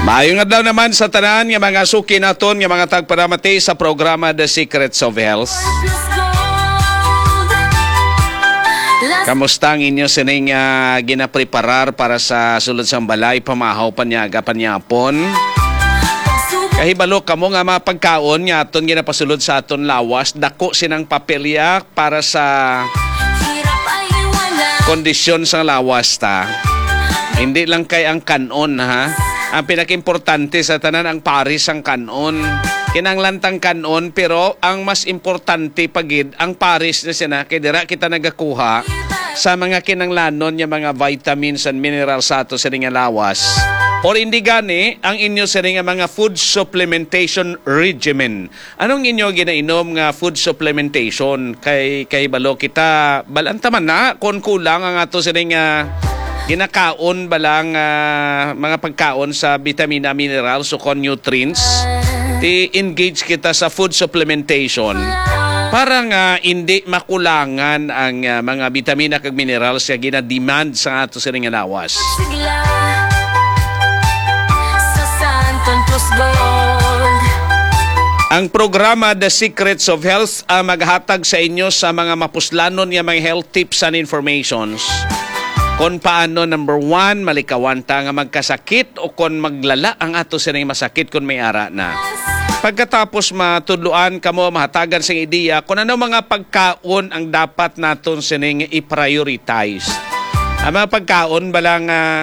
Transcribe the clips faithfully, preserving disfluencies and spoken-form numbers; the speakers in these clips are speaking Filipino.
Maayo nga daw naman sa tanan nga mga suki naton nga mga tagparamati sa programa The Secrets of Health. Kamusta ang inyo sining uh, ginapreparar para sa sulod sang balay, pamahaw, panyaga, panyapon? Kahibalo kamo nga mga pagkaon nga aton ginapasulod sa aton lawas, dako sinang papelya para sa kondisyon sa lawas ta. Hindi lang kay ang kanon ha. Ang pinakimportante sa tanan ang paris ang kanon. Kinanglantang kanon pero ang mas importante pagid ang paris na sina kay dira kita nagakuha sa mga kinanglanon nga mga vitamins and minerals sa ato sa nga lawas. Or hindi gani ang inyo sa nga mga food supplementation regimen. Anong inyo ginainom nga food supplementation kay kay balo kita balantaman na kon kulang ang ato sa nga ginakaon balang uh, mga pagkaon sa vitamina, minerals o con nutrients. Ti-engage kita sa food supplementation para nga hindi makulangan ang uh, mga vitamina kag minerals nga gina-demand sa ato sa nga lawas. Ang programa The Secrets of Health ang maghatag sa inyo sa mga mapuslanon nga mga health tips and informations. Kung paano, number one, malikawan ta nga magkasakit o kung maglala ang ato sa masakit kung may ara na. Pagkatapos matudluan kamo, mahatagan sa ideya kung ano mga pagkaon ang dapat naton sining i-prioritize. Ang mga pagkaon balang uh,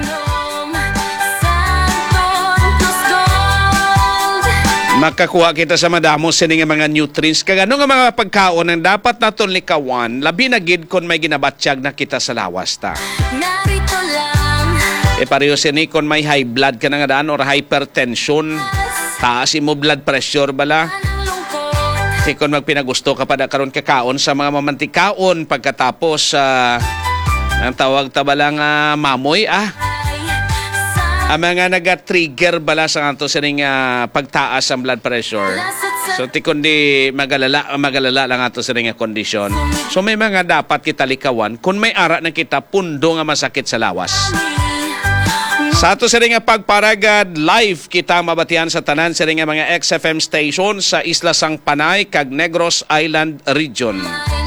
makakuha kita sa madamo sining mga nutrients. Kagano nga mga pagkaon ang dapat naton likawan, labi na gid kon may ginabatsyag na kita sa lawas ta. E pareho sini kon may high blood ka na nga daan or hypertension, taas imo blood pressure bala. E kon magpinagusto ka pa da karon kakaon sa mga mamantikaon pagkatapos uh, ang tawag ta balang uh, mamoy ah. Ang mga naga-trigger bala sa ato sa uh, pagtaas ang blood pressure. So, ti kundi magalala, magalala lang ato sa nga kondisyon. So, may mga dapat kita likawan kung may ara na kita pundo nga masakit sa lawas. Sa ato sa nga pagparagad, live kita mabatian sa tanan sa nga mga X F M station sa Isla Sang Panay kag Negros Island Region.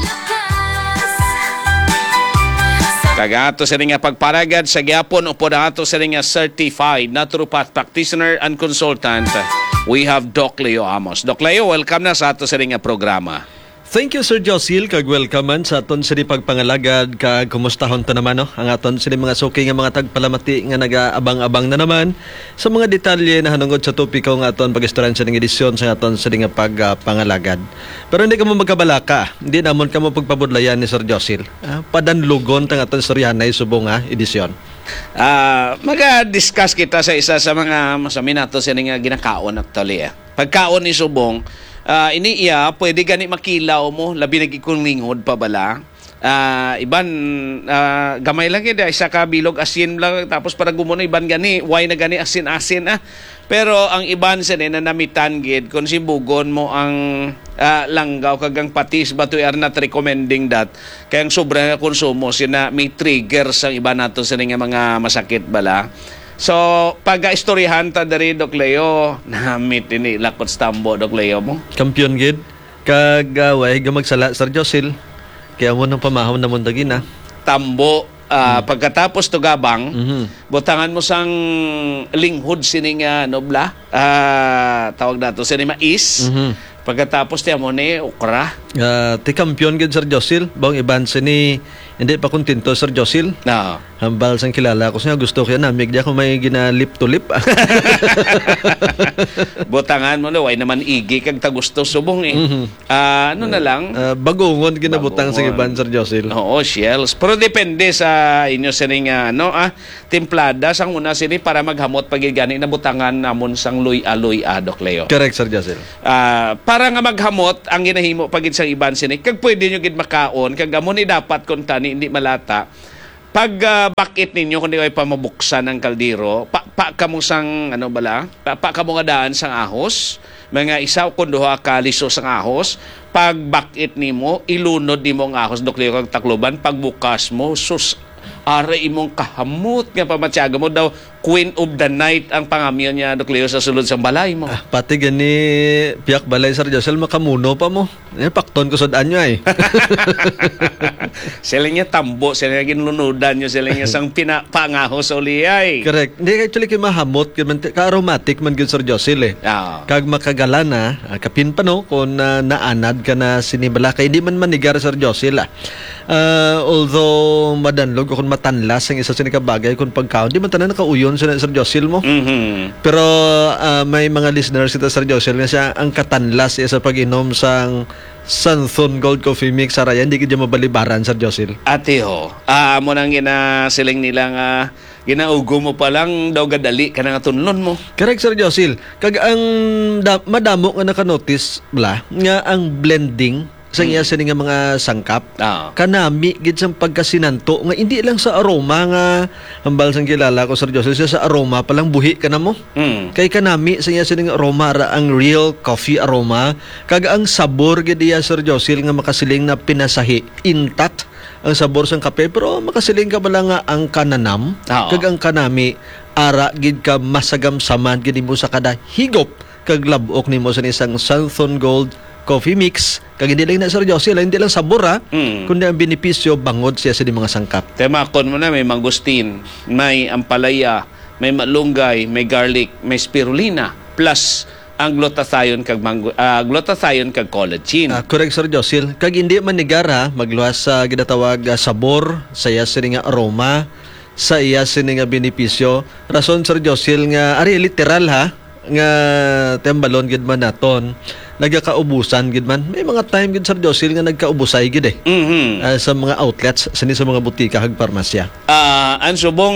Kagato sa nga pagparagad sa gyapon o po na ato sa nga certified naturopath practitioner and consultant, we have Doc Leo Amos. Doc Leo, welcome na sa ato sa nga programa. Thank you, Sir Josil, kag welcome man sa aton sa pagpangalagad kag kumustahon ta naman no ang aton sa mga suki nga mga tagpalamati nga nagaabang-abang na naman sa mga detalye na hanungod sa topiko nga aton pag-istoryan sa edisyon sa aton sa nga pagpangalagad. Pero hindi ka mo magkabalaka, hindi namon ka mo pagpabudlayan ni Sir Josil. Ah, padanlugon tang aton storyanay subong nga edisyon. Ah, uh, maga-discuss kita sa isa sa mga masami nato sa nga ginakaon actually. Eh. Pagkaon ni subong Uh, ini iya, pwede gani makilaw mo, labi nagikong linghod pa bala. Uh, iban, uh, gamay lang yun, isa ka bilog asin lang, tapos para gumuno, iban gani, why na gani asin-asin ah. Pero ang iban sa na namitan gid, kung sibugon mo ang uh, langgaw, kagang patis, but we are not recommending that. Kaya ang sobrang konsumo, sina may triggers ang iba nato sa mga masakit bala. So, pag-istoryahan ta dari Doc Leo, namit ini lakot stambo Doc Leo mo. Kampiyon gid. Kagaway gamagsala Sir Josil. Kaya mo nang pamahom na mo dagina. Tambo uh, hmm. pagkatapos tugabang, mm-hmm. butangan mo sang linghod sining uh, nobla. Uh, tawag dato sini mais. Mm-hmm. Pagkatapos tiya mo ni okra. Uh, ti kampiyon gid Sir Josil. Bang iban sini hindi pa kontento Sir Josil. No. Hambal sang kilala ko siya, gusto ko yan namig diya kung may gina lip to lip. Butangan mo no, way naman igi kag tagusto subong eh. Mm-hmm. Uh, ano na lang? Uh, bagungon ginabutang sa iban Sir Josil. Oo, shells. Pero depende sa inyo sining uh, no ah templada sang una sini para maghamot pagigani na butangan namon sang luy-aloy ah, Doc Leo. Correct Sir Josil. Uh, para nga maghamot ang ginahimo pagid sang iban sini kag pwede nyo gid makaon kag amon ni dapat kun tani hindi malata. Pag uh, bakit ninyo kung di kayo pa mabuksan ng kaldero, pa, pa ka mo sang, ano bala, pa, pa ka mo nga daan sang ahos, mga isaw kung duha ka liso sang ahos, pag bakit nimo, ilunod nimo ang ahos, dokliyo kag takloban, pagbukas mo, sus, ara imong kahamot nga pamatyaga mo daw, Queen of the Night ang pangamyo niya, Doc Leo, sa sulod sa balay mo. Ah, pati gani piyak balay Sir Josel makamuno pa mo. Eh, pakton ko sudaan nyo ay. Sila niya tambo, sila niya ginlunudan nyo, sila niya sang pinapangaho sa uliyay. Correct. Hindi actually kay mahamot ka-aromatic man gyud Sir Josel eh. Ah. Kag makagala na, ah, kapin pa no kung uh, naanad ka na sinibala kay di man manigar Sir Josel ah. Uh, although madanlog kung matanlas ang isa sa kabagay kung pagkaon, di man tanan nakauyon sa Sir Josel mo. Mhm. Pero uh, may mga listeners ito Sir Josel nga siya ang katanlas siya sa pag-inom sang Santhon Gold Coffee Mix sa raya, hindi ka dyan mabalibaran Sir Josel. Ate ho, ah mo nang ginasiling nila nga ginaugo mo pa lang daw gadali ka nga tunlon mo. Correct Sir Josel. Kag ang da- madamo nga nakanotice bla nga ang blending sa iya sa nga mga sangkap Ah. kanami gid sang pagkasinanto nga hindi lang sa aroma nga hambal sang kilala ko Sir Josel siya sa aroma palang buhi ka na mo. Mm. Kay kanami sa iya sa nga aroma ra ang real coffee aroma kag ang sabor gid iya Sir Josel nga makasiling na pinasahi intact ang sabor sang kape pero makasiling ka bala nga ang kananam Oo. kag ang kanami ara gid ka masagamsaman gid mo sa kada higop kag labok nimo sa isang Santhon Gold Coffee Mix kag hindi lang na Sir Josel hindi lang sabor ha Mm. kundi ang benepisyo bangod siya sa di mga sangkap. Temakon mo na, may mangustin, may ampalaya, may malunggay, may garlic, may spirulina, plus ang glutathione kag mango, ah, glutathione kag collagen. Ah, correct Sir Josel kag hindi man nigara magluwas sa ginatawag ah, sabor sa iya sa nga aroma sa iya sa nga benepisyo rason Sir Josel nga ari literal ha nga tembalon gid man naton nagakaubusan gid man may mga time gid Sir Josel nga nagkaubusay gid eh Mhm. ah, sa mga outlets sa sa mga butika kag parmasya. Ah, ang subong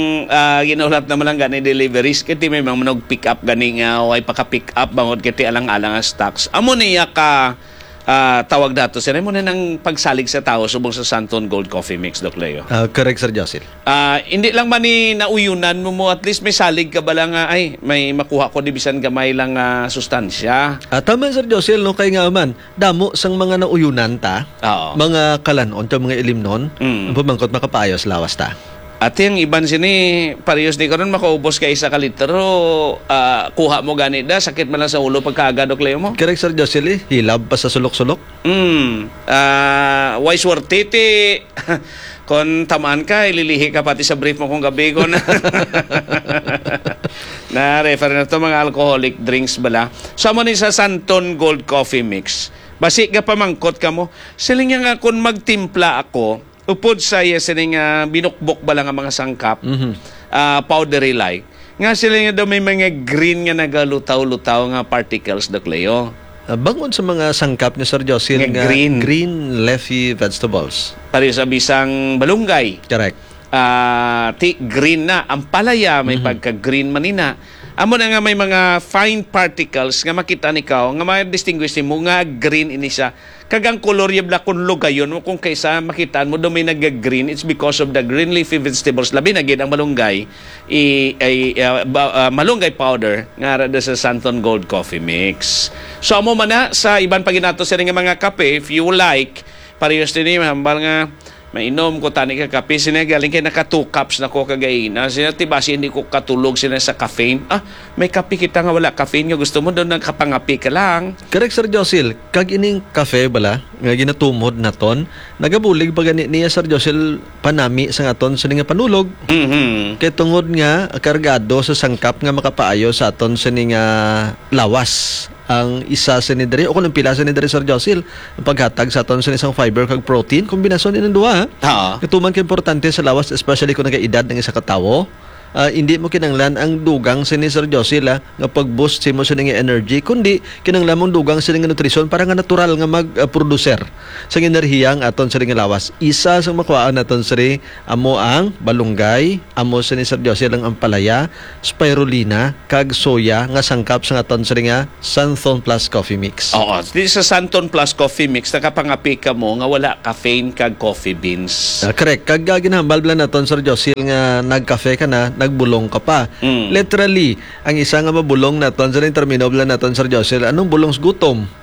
ah, ginulat naman lang gani deliveries kiti may mga manog pick up gani nga way paka pick up bangod kiti alang-alang nga stocks. Amo niya ka ah, tawag dato sila mo na ng pagsalig sa tao subong sa Santhon Gold Coffee Mix, Doc Leo. Ah, correct Sir Josel. Ah, hindi lang man ni nauyunan mo mo at least may salig ka ba lang nga ay may makuha ko di bisan gamay lang nga sustansya. Ah, tama Sir Josel no kay nga man damo sang mga nauyunan ta Oo. mga kalanon ta mga ilimnon Mm. ang pamangkot makapayos lawas ta. At yung iban sini parehas di ko ron makaubos ka isa ka litro ah, kuha mo gani da sakit man lang sa ulo pagkaga, Doc Leo mo. Correct Sir Josel eh. Hilab pa sa sulok-sulok. Mm. Ah, why swerte ti kon tamaan ka ililihi ka pati sa brief mo kung gabi ko na. na refer na to mga alcoholic drinks bala. So mo ni sa Santhon Gold Coffee Mix. Basi ka pamangkot ka mo. Siling nga kung magtimpla ako upod sa yes nga binukbok bala nga mga sangkap. Mhm. ah, powdery like. Nga sila nga daw may mga green nga nagalutaw-lutaw nga particles, Doc Leo. Ah, bangod sa mga sangkap ni Sir Josel Nga nga green. green leafy vegetables. Pari sa bisang balunggay. Correct. Ah, ti green na ang palaya may pagka-green manina. Amo na nga may mga fine particles nga makita ni kao nga ma-distinguish mo nga green ini siya. Kagang color yabla kun lugayon mo kung kaysa makitaan mo daw may nag-green, it's because of the green leafy vegetables labi na gid ang malunggay i ay uh, ba- uh, malunggay powder nga ra sa Santhon Gold Coffee Mix. So amo man na sa iban paginato sa nga mga kape if you like parehas din hambal nga mainom ko tani ka kape sina galing kay naka two cups na ko kagaina sina tibasi hindi ko katulog sina sa caffeine ah may kape kita nga wala caffeine nga gusto mo doon nagkapangapi ka lang. Correct Sir Josel. Kag ining kafe bala nga ginatumod naton nagabulig pa gani niya Sir Josel panami sa aton sa nga panulog. Mhm. Kay tungod nga kargado sa sangkap nga makapaayo sa aton sa nga lawas ang isa sa nidre o kung ang pila sa nidre Sir Josel ang paghatag sa aton sa isang fiber kag protein kombinasyon din ng duha. Ha. Katuman ka importante sa lawas especially kung nagaedad ng isa ka tawo. Ah, hindi mo kinanglan ang dugang sa ni Sir Josel ah, nga pag-boost si mo sa nga energy kundi kinanglan mong dugang sa nga nutrisyon para nga natural nga mag-producer sa enerhiya ang aton sa nga lawas. Isa sa makuhaan naton sa amo ang balunggay, amo sa ni Sir Josel ang ampalaya, spirulina, kag soya nga sangkap sa aton sa nga Santhon Plus Coffee Mix. Oo, di sa Santhon Plus Coffee Mix nakapangapi ka mo nga wala caffeine kag coffee beans. Ah, correct. Kag uh, ginahambal bala naton Sir Josel nga nagkafe ka na, nagbulong ka pa. Mm. Literally, ang isa nga mabulong naton sa termino bala naton Sir Josel, anong bulong sa gutom?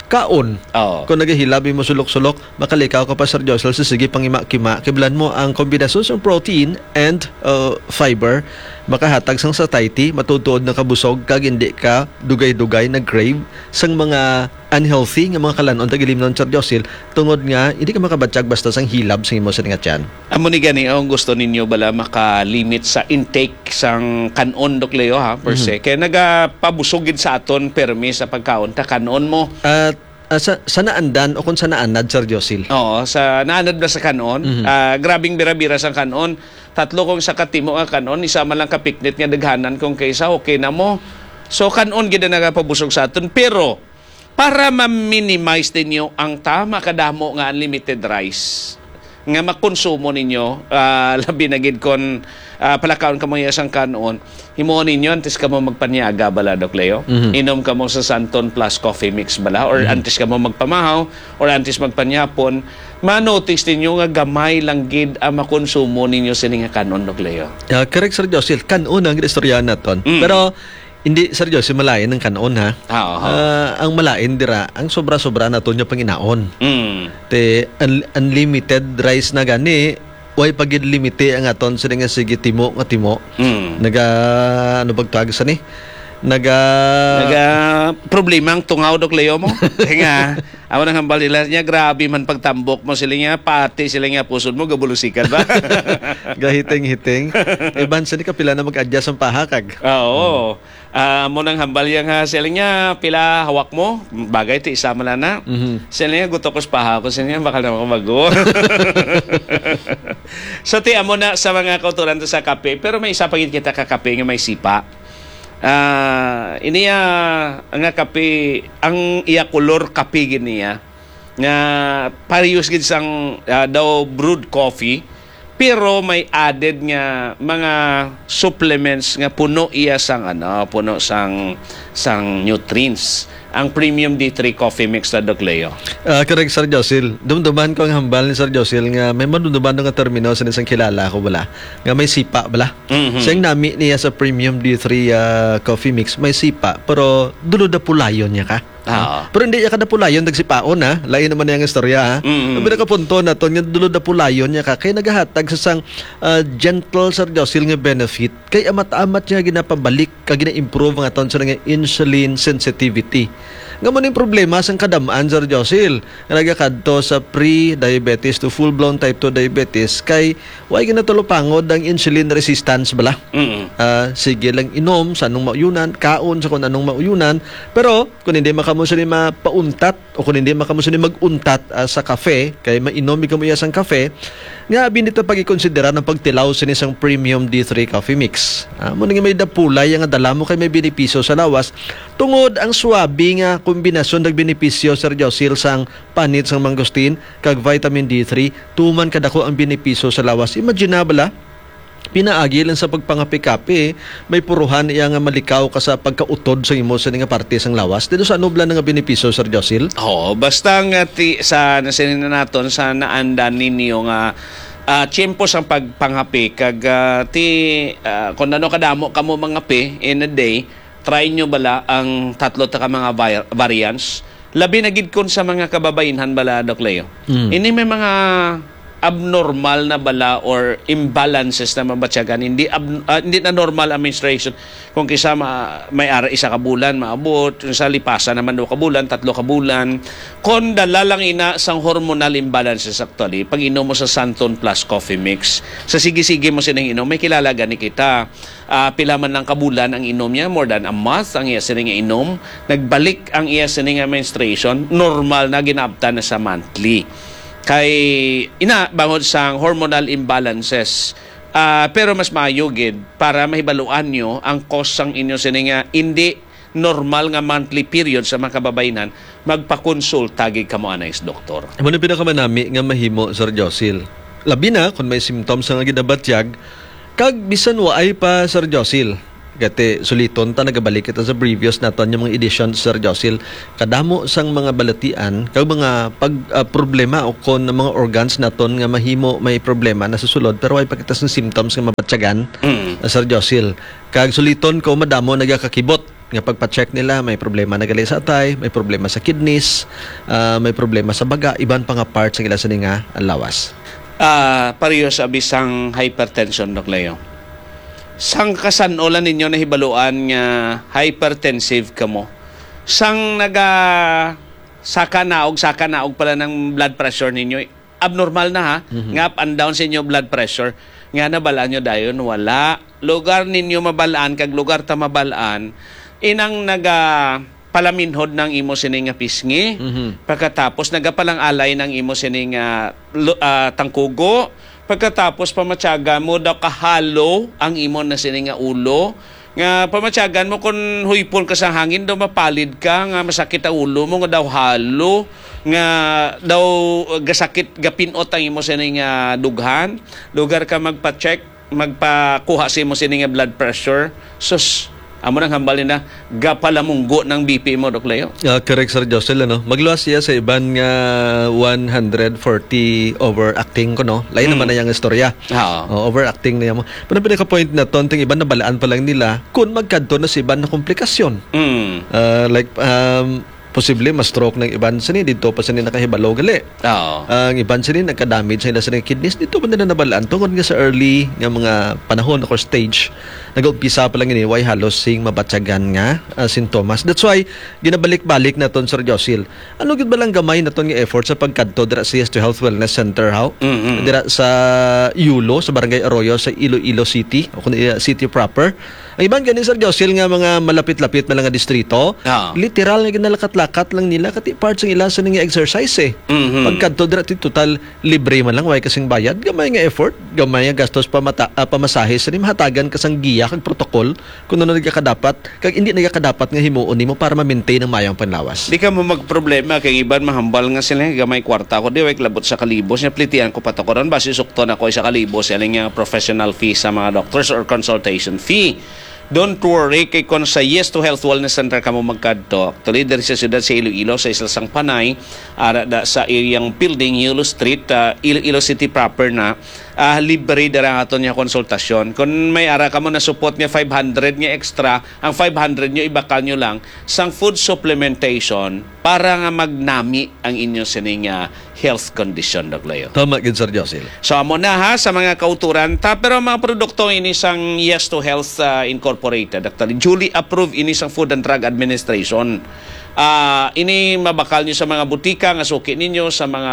kaon. Oo. Kung nagahilabi mo sulok-sulok, makalikaw ka pa, Sir Josel, sa sige pangima-kima, kiblan mo ang kombinasyon sa protein and uh, fiber, makahatag sang satiety, matutuod na kabusog, kag hindi ka dugay-dugay na crave sang mga unhealthy nga mga kalanon tagilim nun, Sir Josel, tungod nga hindi ka makabatsyag basta sang hilab sa imo sa nga tiyan. Amo ni gani ang gusto ninyo bala maka-limit sa intake sang kanon Dok Leo ha per se. Kaya nagapabusugid sa aton permi sa pagkaon ta kanon mo. At uh, sa, sa naandan o kung sa naanad, Sir Josel? Oo, sa naanad na sa kanon, Mhm. ah, grabing bira-bira sa kanon. Tatlo kong sa katimo nga kanon, isa man lang kapiknit nga daghanan kung kaysa okay na mo. So kanon gid na nagapabusog sa aton pero para ma-minimize ninyo ang tama kadamo nga unlimited rice nga makonsumo ninyo, uh, labi na gid kon uh, palakaon ka mo isang kanon, himuon ninyo antes ka mo magpanyaga bala Dok Leo. Mhm. Inom ka mo sa Santon Plus Coffee Mix bala or antes ka mo magpamahaw or antes magpanyapon, ma-notice ninyo nga gamay lang gid ang makonsumo ninyo sini nga kanon Dok Leo. Uh, correct, Sir Josel. Kanon ang istorya naton. Mm. Pero hindi, Sir Josel, malain ng kanon, ha? Oo. Ah, ang malain dira, ang sobra-sobra naton yung panginaon. Mm. Te un- unlimited rice na gani, way pagid limite ang aton sa nga sige timo nga timo. Mm. Naga ano pagtawag sa ni? Naga Naga problema ang tungaw Dok Leo mo. Kaya nga, ako nang hambal nila niya, grabe man pagtambok mo sila niya, pati sila niya pusod mo, gabulusikan ba? gahiting-hiting. Iban sa ni kapila na mag-adjust ang pahakag. Oo. Ah, mo nang hambal yang ha, sila niya, pila hawak mo, bagay ti isa mo lang na. Mhm. Sila niya, gutokos paha ko, sila niya, baka naman mago. So, ti amo na sa mga kauturan to sa kape, pero may isa pagit kita kakape nga may sipa. Ah, iniya ang nga kape, ang iya kolor kape giniya nga parehas gid sang ah, daw brewed coffee pero may added nga mga supplements nga puno iya sang ano, puno sang sang nutrients. Ang Premium D three Coffee Mix na Dok Leo. Ah, correct, Sir Josel. Dumduman ko ang hambal ni Sir Josel nga may madumduman nga termino sa isang kilala ko bala. Nga may sipa bala. Mhm. Siyang nami niya sa Premium D three ah, Coffee Mix, may sipa. Pero dulo da pulayon niya ka. Oo. Pero hindi niya kada pulayon nagsipaon ha. Lain naman yung istorya ha. Mhm. Sabi na kapunto na to, nga dulo da pulayon niya ka. Kaya nagahatag sa sang ah, gentle, Sir Josel, nga benefit. Kaya amat-amat niya ginapabalik, kaya gina-improve ang aton sa nga insulin sensitivity. Nga mo ning problema sang kadamaan, Sir Josel, nga nagakadto sa pre-diabetes to full-blown type two diabetes kay way ginatulopangod ang insulin resistance bala. Mm. Ah, sige lang inom sa anong mauyunan, kaon sa kung anong mauyunan, pero kung hindi makamuso ni mapauntat o kung hindi makamuso ni maguntat ah, sa kafe, kay mainom ka mo sang kafe, nga binito pag-ikonsidera ng pagtilaw sa isang Premium D three Coffee Mix. Ah, mo nga may dapulay nga dala mo kay may benepisyo sa lawas tungod ang swabe nga kombinasyon ng benepisyo, Sir Josel, sang panit sang mangosteen kag vitamin D three, tuman kadako ang benepisyo sa lawas. Imaginable, pinaagi lang sa pagpangapi-kapi, may puruhan iya nga malikaw ka sa pagkautod sa imo sa nga parte sang lawas. Dito sa anubla nga benepisyo, Sir Josel? Oo, basta nga ti, sa nasin na naton sa naandan ninyo nga uh, tiyempo sang pagpangapi kag ah, ti ah, kung ano kadamo kamo mangapi in a day, try nyo bala ang tatlo ta ka mga vi- variants. Labi na gid kon sa mga kababainhan bala Dok Leo. Mm. Ini may mga abnormal na bala or imbalances na mabatsyagan, hindi ab- ah, hindi na normal ang menstruation. Kung kisa ma- may ara isa ka bulan maabot, yung sa lipasa naman do ka bulan, tatlo ka bulan. Kon dala lang ina sang hormonal imbalances actually, pag inom mo sa Santon Plus Coffee Mix, sa sige-sige mo sinang inom, may kilala gani kita. Ah, pila man lang kabulan ang inom niya, more than a month ang iya sining inom, nagbalik ang iya sining menstruation, normal na ginabta na sa monthly. Kay ina bangod sang hormonal imbalances. Ah, pero mas mayugid para mahibaluan nyo ang cause sang inyo sininga hindi normal nga monthly period sa mga kababainan, magpa-consult tagi kamo anais doktor. Amo na pinakamanami nga mahimo, Sir Josel. Labi na kung may symptoms nga ginabatyag, kag bisan waay pa, Sir Josel. Gati suliton ta nagabalik kita sa previous naton yung mga edition, Sir Josel. Kadamo sang mga balatian kag mga pag uh, problema o kon ng mga organs naton nga mahimo may problema na susulod pero way pa kita sa symptoms nga mabatyagan, Mm. uh, Sir Josel. Kag suliton ko madamo nagakakibot nga pagpa-check nila may problema na gali sa atay, may problema sa kidneys, ah, may problema sa baga, iban pa nga parts ang ila sa nga lawas. Ah, pareho sa bisang hypertension, Doc Leo. Sang kasanulan ninyo na hibaluan nga hypertensive ka mo? Sang naga saka naog, saka naog pala ng blood pressure ninyo, abnormal na ha, mm-hmm. nga up and down sa inyo blood pressure, nga nabalaan nyo dayon, wala. Lugar ninyo mabalaan, kag lugar ta mabalaan, inang naga palaminhod ng imo sining nga pisngi, mm-hmm. pagkatapos nagapalang alay ng imo sining uh, uh, tangkugo, pagkatapos pamatyaga mo daw kahalo ang imo na sining nga ulo, nga pamatyagan mo kung huypon ka sa hangin daw mapalid ka, nga masakit ang ulo mo, nga daw halo, nga daw gasakit gapinot ang imo sining nga dughan, lugar ka magpa-check, magpakuha sa imo sining nga blood pressure, sus amo nang hambalin na gapalamunggo ng B P mo, Doc Leo. Uh, correct, Sir Josel, ano? Magluwas siya sa iban nga one forty overacting ko, no? Lain mm. naman na yung istorya. Uh, overacting na yan mo. Pero pinaka-point na to, ting iban na balaan pa lang nila kung magkanto na si iban na komplikasyon. Mm. Uh, like, um, posible ma-stroke ng iban sini dito pa sini nakahibalo gali. Oo. Ang iban sini nagka-damage sa ila sa kidneys dito pa nila nabalaan tungod nga sa early nga mga panahon or stage nag-umpisa pa lang ini way halos sing mabatyagan nga uh, sintomas. That's why ginabalik-balik naton Sir Josil. Ano gid ba lang gamay naton nga effort sa pagkadto dira sa Yes to Health Wellness Center how? Mm-hmm. Dira sa Yulo sa Barangay Arroyo sa Iloilo City o kun uh, city proper. Ang iban ganin Sir Josil nga mga malapit-lapit na lang nga distrito, oh. literal nga ginalakat-lakat lang nila kati parts ng ilan sa nga exercise eh. Mm-hmm. Pagkadto dira total libre man lang way kasing bayad, gamay nga effort, gamay nga gastos pamata, uh, pamasahe sa ni mahatagan kasang giya kag protocol kuno na nagakadapat kag hindi nagakadapat nga himuon nimo para ma-maintain ang mayang panlawas. Di ka mo magproblema kay iban mahambal nga sila gamay kwarta ko di way labot sa kalibos nya plitian ko patakoron base sukton ako sa kalibos aling nga professional fee sa mga doctors or consultation fee. Don't worry, kay kung sa Yes to Health Wellness Center ka mo magkadto, tuloy dari sa siyudad sa Iloilo, sa Islasang Panay, uh, da, sa areang building, Yulo Street, uh, Iloilo City proper na, uh, libre dara nga aton niya konsultasyon. Kung may ara ka mo na support niya five hundred niya extra, ang five hundred niyo ibakal niyo lang sang food supplementation para nga magnami ang inyo sining uh, health condition, Doc Leo. Tama gid Sir Josil. So amo na ha sa mga kauturan ta pero mga produkto ini sang Yes to Health uh, Incorporated actually duly approved ini sang Food and Drug Administration. Uh, ini mabakal niyo sa mga butika nga suki ninyo sa mga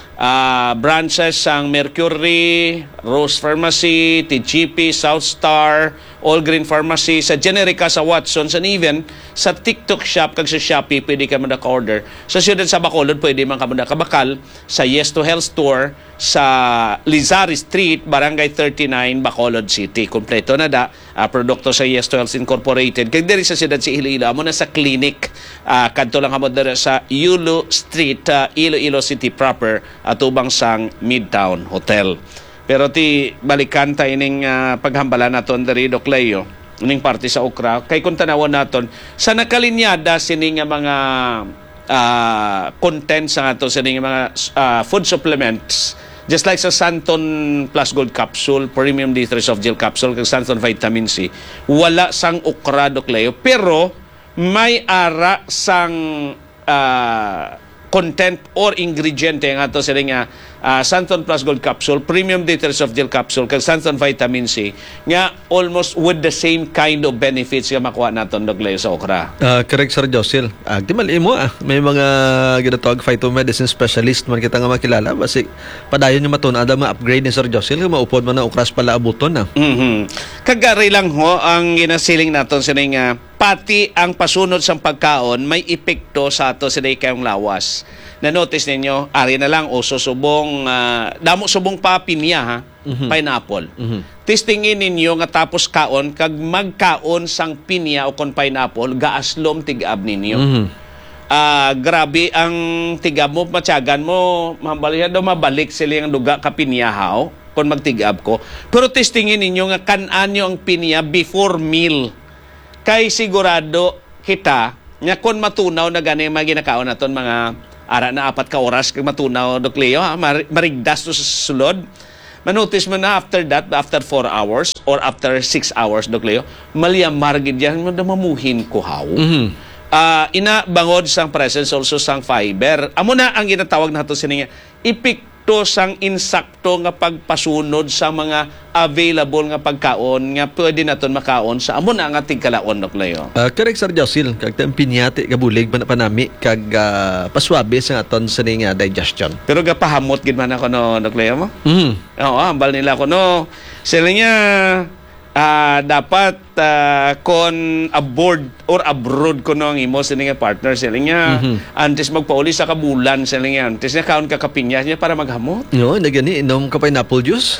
uh, branches sang Mercury, Rose Pharmacy, T G P, South Star, All Green Pharmacy, sa Generica, sa Watsons, and even sa TikTok shop, kag sa Shopee, pwede ka muna-order. Sa siyudad sa Bacolod, pwede man ka muna-kabakal sa Yes to Health Store sa Lizari Street, Barangay thirty-nine, Bacolod City. Kompleto na da, uh, produkto sa Yes to Health Incorporated. Kag diri sa siyudad si Iloilo, amo na sa clinic, uh, kadto lang kamo dira sa Yulo Street, uh, Iloilo City proper, atubang sang Midtown Hotel. Pero ti balikan ta ining uh, paghambalan naton diri Doc Leo, ining parte sa okra kay kun tanawon naton sa nakalinyada sining mga uh, content sa ato sining mga uh, food supplements just like sa Santon Plus Gold Capsule, Premium D three Soft Gel Capsule kag Santon Vitamin C, wala sang okra Doc Leo pero may ara sang uh, content or ingredient nga ato sining uh, uh, Santon Plus Gold Capsule, Premium D three Soft Gel Capsule, kag Santon Vitamin C nga almost with the same kind of benefits nga makuha naton Doc Leo sa okra. Uh, correct Sir Josil. Ah, di mal imo ah. May mga ginatawag phytomedicine specialist man kita nga makilala basi padayon yung matun-ada ma-upgrade ni Sir Josil nga maupod man na okras pala abuton na. Mhm. Kagari lang ho ang ginasiling naton sining uh, pati ang pasunod sa pagkaon may epekto sa ato sa kayong lawas. Na-notice ninyo, ari na lang o susubong, uh, damo subong pa pinya ha, mm-hmm. pineapple. Mm-hmm. Testingin ninyo nga tapos kaon, kag magkaon sang pinya o kon pineapple, gaaslom tigab ninyo. Mm-hmm. Uh, grabe ang tigab mo, matyagan mo, mabalik daw mabalik sila yung duga ka pinyahaw, kung magtigab ko. Pero testingin ninyo nga kanaan nyo ang pinya before meal. Kay sigurado kita, nga kung matunaw na gani mga ginakaon naton mga ara na apat ka oras kag matunaw Doc Leo ha, marigdas to sa sulod manotice mo na after that, after four hours or after six hours, Dok Leo, malyamar gid yan mo na mamuhin ko haw. Mhm. Ah, ina bangod sang presence also sang fiber. Amo na ang ginatawag nato sininga epekto sang insakto nga pagpasunod sa mga available nga pagkaon nga pwede naton makaon sa amo na nga tigkalaon, Dok Leo. Uh, correct, Sir Josil. Kag tayo pinyati kabulig pa na panami kag uh, paswabe sa aton sa nga digestion. Pero gapahamot gid man ako no, Dok Leo mo. Mhm. Oo, ambal nila ko no. Sila niya ah, dapat ah, kon aboard or abroad ko no ang imo sa nga partner sila niya. Mhm. Antes magpauli sa kabulan sila niya. Antes niya kaon ka kapinya niya para maghamot. No, na gani inom ka pineapple juice.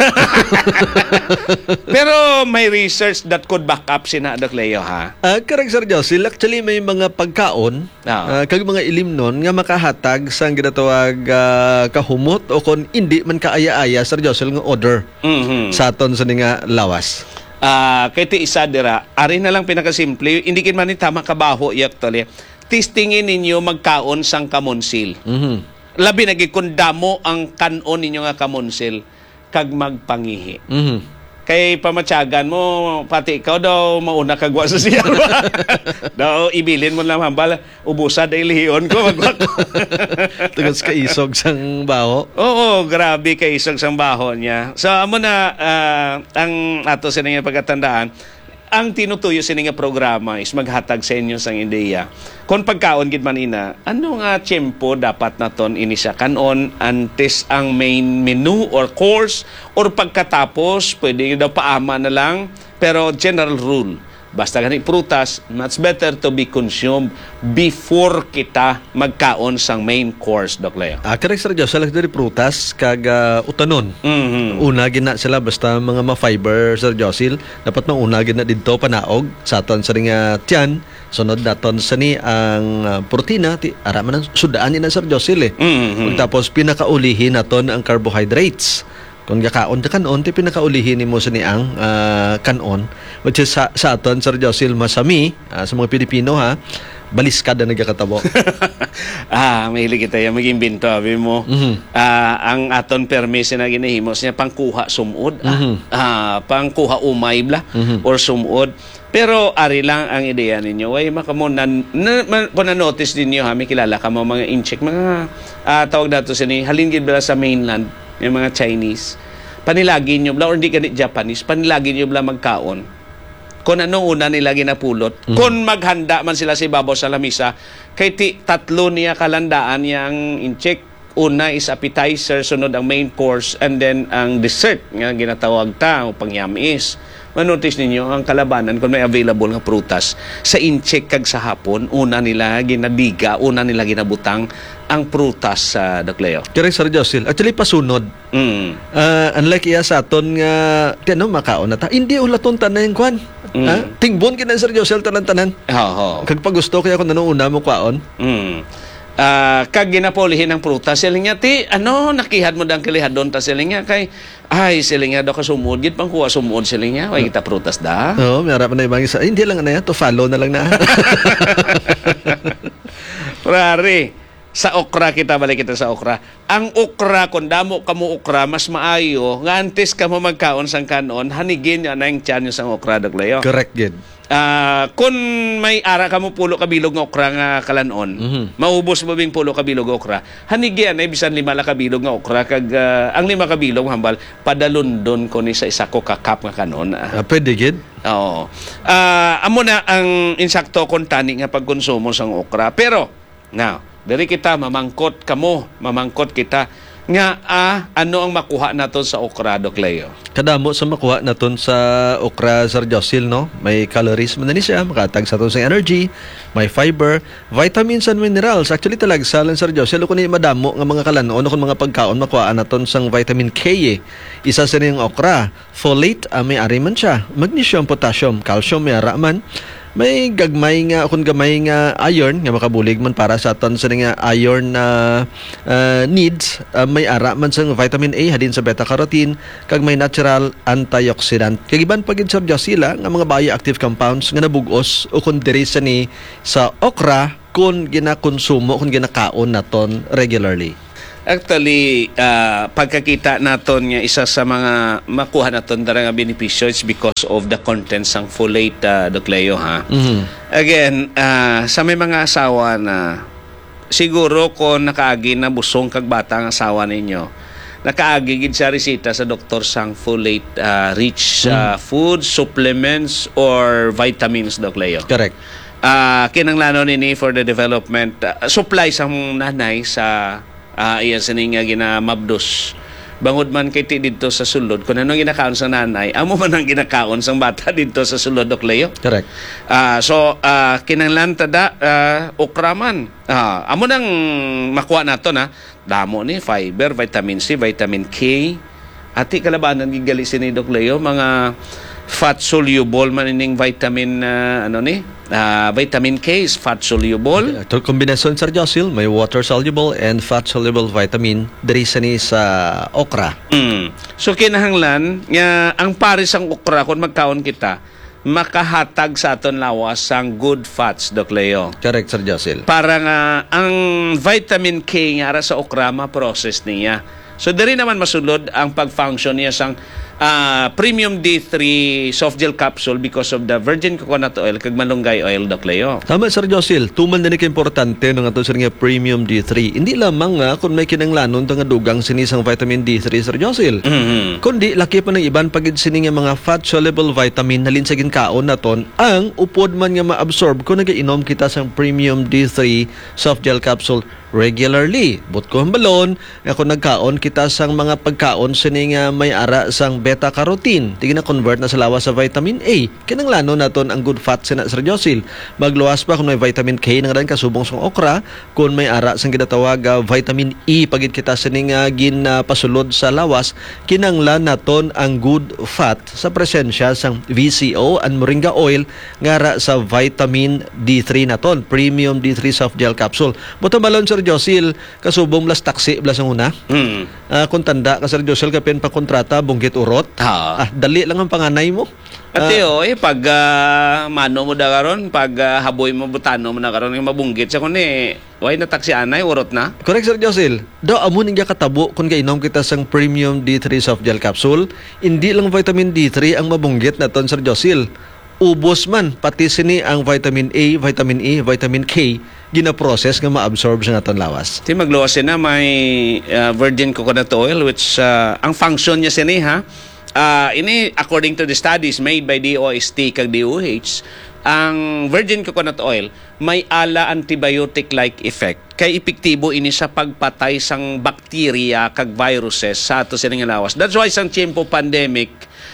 Pero may research that could back up sina Dok Leo ha. Ah, correct, Sir Josil. Actually may mga pagkaon Ah. ah, kag mga ilim nun nga makahatag sa ginatawag ah, kahumot o kon hindi man kaaya-aya, Sir Josil, nga order Mhm. sa aton sa nga lawas. Ah, kay ti isa dira, ari na lang pinakasimple, hindi kin man ni tama kabaho yak tali. Testingin ninyo magkaon sang kamonsil. Mhm. Labi na gid kun damo ang kanon ninyo nga kamonsil kag magpangihi. Mhm. Kay pamatyagan mo, pati ikaw daw mauna kagwa sa siya. Daw ibilin mo lang hambal, ubusa dahil lihiyon ko magwa ko. Tugos ka isog sang baho. Oo, grabe kay isang sang baho niya. So amo na ah, ang ato sa nga pagkatandaan, ang tinutuyo sa nga programa is maghatag sa inyo sang ideya. Kung pagkaon gid man ina, ano nga tiyempo dapat naton ini siya kanon antes ang main menu or course or pagkatapos pwede daw paama na lang, pero general rule, basta gani prutas, much better to be consumed before kita magkaon sang main course, Dok Leo. Ah, correct, Sir Josil. Dari prutas kag ah, utanon. Mhm. Una gina sila basta mga ma-fiber, Sir Josil. Dapat mauna gina dito panaog sa aton sa nga tiyan. Sunod naton sa ni ang ah, protina ti ara man ang sudaan ni na, Sir Josil eh. Mhm. Tapos pinakaulihin naton ang carbohydrates. Kung gakaon ka kanon, ti pinakaulihin nimo sa niang ah, kanon, which is sa, sa aton, Sir Josil, masami, ah, sa mga Pilipino ha, baliskad na nagkakatabo. Ah, mahilig kita yung mag-imbento, abi mo. Mhm. Ah, ang aton permis na ginahimos niya pangkuha sumod, ah, Mhm. ah, pangkuha umay bla Mhm. or sumod. Pero ari lang ang ideya ninyo. Way makamo na, na, na, kung na-notice ninyo ha, may kilala ka mo mga incheck, mga ah, tawag dato sini halin gid bala sa mainland, yung mga Chinese. Panilagi nyo bla or hindi ganit Japanese, panilagi nyo bla magkaon. Kung ano una nila ginapulot. Mhm. Kung maghanda man sila sa ibabaw sa lamisa, kay ti, tatlo niya kalandaan yang incheck. Una is appetizer, sunod ang main course, and then ang dessert nga ginatawag ta, o pangyamis. Manotice ninyo, ang kalabanan, kung may available nga prutas, sa incheck kag sa hapon, una nila ginadiga, una nila ginabutang ang prutas sa Dok Leo. Correct, Sir Josil. Actually, pasunod. Mm. Ah, unlike iya sa aton nga tiano makaon na ta. Hindi ulaton tanan yung kwan. Mm. Ha? Tingbon kina, Sir Josil, tanan-tanan. Oo. Kag pag gusto kaya kung una mo kwaon. Mm. Ah, kag ginapolihin ng prutas, sila nga, ti, ano, nakihad mo dang kilihadon ta sila nga, kay, ay, sila nga daw kasumod, gid pang kuha sumod sila nga, way kita prutas da. Oo, may harap na ibang isa. Ay, hindi lang na yan. To follow na lang na. Prari, sa okra kita, balik kita sa okra. Ang okra, kung damo ka mo okra, mas maayo, nga antes ka mo magkaon sang kanon, hanigin niya na yung tiyan yung sang okra, Dok Leo. Correct, gid. Ah, kung may ara ka mo pulo kabilog nga okra nga kalanon, Mhm. maubos mo bing pulo kabilog nga okra, hanigyan ay bisan lima la kabilog nga okra, kag ah, ang lima kabilog hambal, padalundon ko ni sa isa ko kakap nga kanon. Ah. Ah, pwede, gid. Oo. Ah, amo na ang insakto kon tani nga pagkonsumo sang okra. Pero, now, diri kita mamangkot kamo, mamangkot kita nga ah, ano ang makuha naton sa okra, Dok Leo? Kadamo sa makuha naton sa okra, Sir Josil, no? May calories man na ni siya, makatag sa aton sa energy, may fiber, vitamins and minerals. Actually talag sa lang, Sir Josil, kung ni madamo nga mga kalanon kung mga pagkaon makuha naton sang vitamin K eh. Isa sa niyang okra, folate, ah, may ari man siya, magnesium, potassium, calcium, may ara man. May gagmay nga kung gamay nga iron nga makabulig man para sa aton sa nga iron na uh, needs, uh, may ara man sa vitamin A hadin sa beta carotene kag may natural antioxidant. Kag iban pagid sa sila nga mga bioactive compounds nga nabugos o kun diri sa ni sa okra kung ginakonsumo kung ginakaon naton regularly. Actually, ah, pagkakita naton nga isa sa mga makuha naton dara nga benepisyo is because of the contents ng folate, uh, Doc Leo, ha. Mhm. Again, ah, sa may mga asawa na siguro kung nakaagi na busong kag bata ang asawa ninyo, nakaagi gid sa resita sa doktor sang folate ah, rich ah, food, supplements or vitamins, Doc Leo. Correct. Ah, kinanglanon nini for the development ah, supply sa nanay sa uh, iya sining nga ginamabdos. Bangod man kay ti didto sa sulod kun ano ginakaon sa nanay, amo man ang ginakaon sang bata didto sa sulod, Doc Leo. Correct. Ah, so ah, kinanglan tada uh, okra man. Ah, amo nang makuha nato na damo ni fiber, vitamin C, vitamin K. Ati kalabanan gigali sini, Doc Leo, mga fat soluble man ining vitamin ah, ano ni? Ah, vitamin K is fat soluble. Ito kombinasyon, Sir Josil, may water-soluble and fat-soluble vitamin diri sa ni sa okra. Mm. So kinahanglan nga ang pares ang okra kung magkaon kita makahatag sa aton lawas sang good fats, Doc Leo. Correct, Sir Josil. Para nga ang vitamin K nga ara sa okra ma-process niya. So diri naman masulod ang pag-function niya sang ah, premium D three soft gel capsule because of the virgin coconut oil kag malunggay oil, Doc Leo. Tama, Sir Josil. Tuman na ni ka-importante ng ato sir nga premium D three. Hindi lamang nga kung may kinanglanon nga dugang sinisang vitamin D three, Sir Josil. Mhm. Kundi laki pa ng iban pagid sini nga mga fat-soluble vitamin halin sa ginkaon naton ang upod man nga ma-absorb kung nagainom kita sang premium D three soft gel capsule regularly. But kung balon, nga kung nagkaon kita sang mga pagkaon sini nga may ara sang beta-carotene, tingin na convert na sa lawas sa vitamin A. Kinanglano naton ang good fat sina, Sir Josil. Magluwas pa kung may vitamin K nga rin kasubong sang okra, kung may ara sang ginatawag uh, vitamin E pagid kita sini nga ginapasulod sa lawas, kinanglan naton ang good fat sa presensya sang V C O and moringa oil nga ra sa vitamin D three naton, premium D three soft gel capsule. Buto balon, Sir Josil, kasubong blas taksi blas ang una. Mm. Ah, kung tanda ka, Sir Josil, kapin pa kontrata bunggit urot. Ha. Ah, dali lang ang panganay mo. Ate oh, eh, pag ah, mano mo da karon, pag ah, haboy mo butano mo na karon yung mabunggit sa kun eh, way na taksi anay urot na. Correct, Sir Josil. Do amo ning katabo kung gainom kita sang premium D three soft gel capsule, hindi lang vitamin D three ang mabunggit naton, Sir Josil. Ubos man pati sini ang vitamin A, vitamin E, vitamin K gina-process nga ma-absorb sa naton lawas. Ti magluwas na may ah, virgin coconut oil which ah, ang function niya sini ha. Ah, ini according to the studies made by D O S T kag D O H, ang virgin coconut oil may ala antibiotic-like effect. Kay epektibo ini sa pagpatay sang bakterya kag viruses sa ato sining lawas. That's why sang tiempo pandemic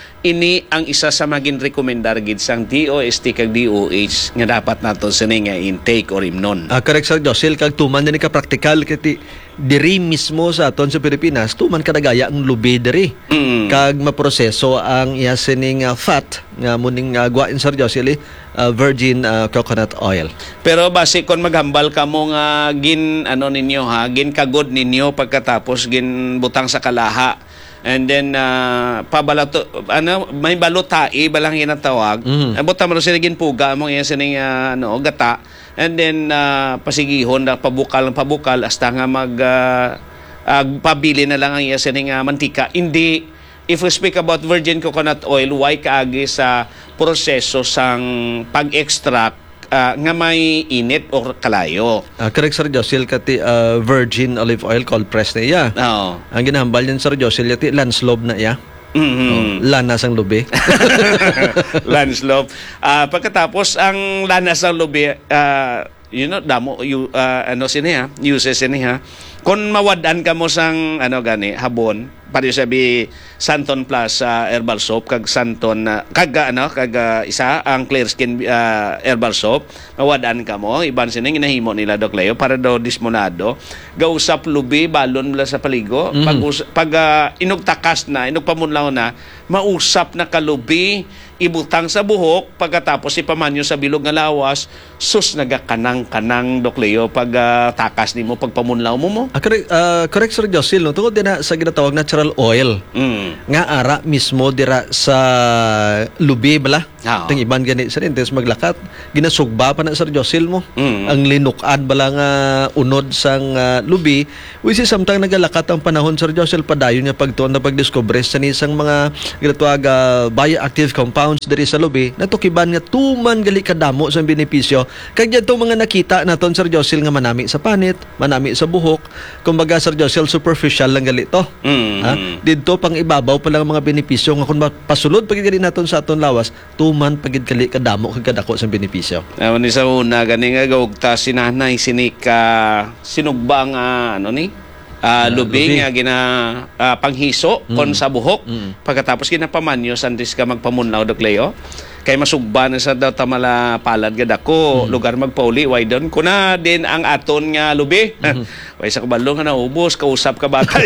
ini ang isa sa maging rekomendar gid sang D O S T kag D O H nga dapat nato sini nga intake or imnon. Ah, correct, Sir Josil, kag tuman din ka praktikal kiti diri mismo sa aton sa Pilipinas, tuman kadagaya ang lubi diri. Mm. Kag maproseso ang iya sining uh, fat nga muning uh, gwain, Sir Josil, uh, virgin uh, coconut oil. Pero base kon maghambal ka mo nga gin ano ninyo ha, gin kagod ninyo pagkatapos gin butang sa kalaha. And then uh, pabalato ano may balutai balang ginatawag. Mhm. Abot ta man sila ginpuga mo iya sining uh, ano gata. And then uh, pasigihon na pabukal pabukal hasta nga mag uh, uh, pabili na lang ang iya sining uh, mantika. Hindi, if we speak about virgin coconut oil, why kaagi sa proseso sang pag-extract uh, nga may init o kalayo. Ah, correct, Sir Josil, kati uh, virgin olive oil cold press na iya. Oo. Ang ginahambal niyan, Sir Josil, yati landslob na iya. Mhm. Lanas ang lubi. Landslope. Ah, pagkatapos ang lanas ng lubi, ah, you know, damo you, ah, ano sini ha, uses sini ha. Kung mawadan ka mo sang ano gani habon, pari sabi Santon Plus ah, herbal soap kag Santon uh, kag ano kag ah, isa ang clear skin ah, herbal soap, mawadan ka mo iban sini ginahimo nila Doc Leo para daw dismonado gausap lubi balon mula sa paligo. Mhm. Pag pag ah, inugtakas na inugpamunlaw na mausap na kalubi ibutang sa buhok pagkatapos ipamanyo sa bilog nga lawas, sus nagakanang-kanang Doc Leo pag ah, takas nimo pagpamunlaw mo mo. Ah, correct, ah, correct, Sir Josil, no? Tungkol din na sa ginatawag natural oil. Mm. Nga ara mismo dira sa lubi bala. Oo. Ting iban gani sa rin, tapos maglakat. Ginasugba pa na Sir Josil mo. Mm. Ang linukad bala nga unod sang ah, lubi, which is samtang nagalakat ang panahon Sir Josil padayon nga pagtuon na pagdiscover sa nisang mga ginatawag ah, bioactive compounds diri sa lubi, natukiban nga tuman gali kadamo sa benepisyo. Kag dito mga nakita naton Sir Josil nga manami sa panit, manami sa buhok, kumbaga Sir Josil superficial lang gali to. Mm. Ha? Dito pang ibabaw pa lang ang mga benepisyo nga kung pasulod pagid gali naton sa aton lawas, tuman pagid kali kadamo kag kadako sa benepisyo. Awan ni sa una gani nga gawagta si nanay sinika sinugba nga ano ni ah, lubi lubi. nga gina ah, panghiso kon sa buhok Mm. pagkatapos ginapamanyo sandis ka magpamunlaw dok Leo kay masugba na sa daw tamala palad gad ako lugar magpauli why don kuna din ang aton nga lubi way sa kabalo nga naubos kausap ka bata